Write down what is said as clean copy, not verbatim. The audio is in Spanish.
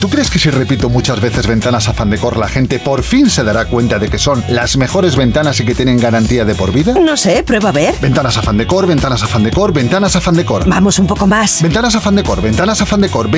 ¿Tú crees que si repito muchas veces Ventanas Afán Decor, la gente por fin se dará cuenta de que son las mejores ventanas y que tienen garantía de por vida? No sé, prueba a ver. Ventanas Afán Decor, Ventanas Afán Decor, Ventanas Afán Decor. Vamos un poco más. Ventanas Afán Decor, Ventanas Afán Decor.